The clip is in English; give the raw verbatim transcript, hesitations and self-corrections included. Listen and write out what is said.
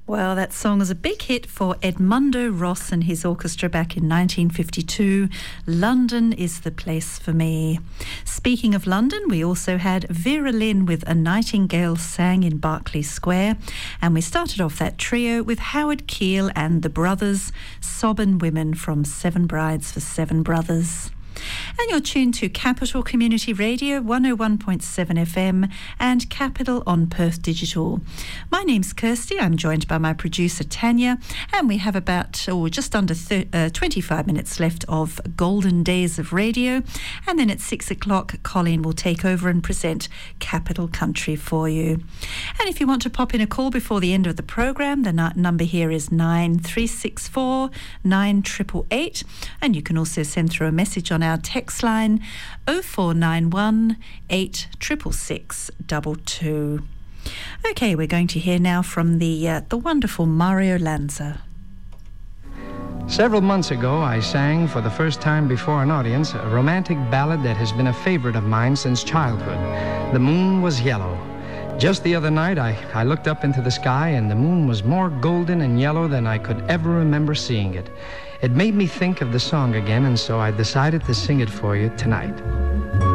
Well, that song was a big hit for Edmundo Ross and his orchestra back in nineteen fifty-two. London is the place for me. Speaking of London, we also had Vera Lynn with A Nightingale Sang in Berkeley Square. And we started off that trio with Howard Keel and the Brothers, Sobbin' Women from Seven Brides for Seven Brothers. And you're tuned to Capital Community Radio, one oh one point seven F M and Capital on Perth Digital. My name's Kirsty. I'm joined by my producer Tanya, and we have about, or oh, just under thir- uh, twenty-five minutes left of Golden Days of Radio. And then at six o'clock, Colleen will take over and present Capital Country for you. And if you want to pop in a call before the end of the programme, the n- number here is nine three six four, nine eight eight eight. And you can also send through a message on our text line oh four nine one, eight six six six two two. Okay, we're going to hear now from the uh, the wonderful Mario Lanza. Several months ago, I sang for the first time before an audience a romantic ballad that has been a favorite of mine since childhood. The moon was yellow. Just the other night, I, I looked up into the sky, and the moon was more golden and yellow than I could ever remember seeing it. It made me think of the song again, and so I decided to sing it for you tonight.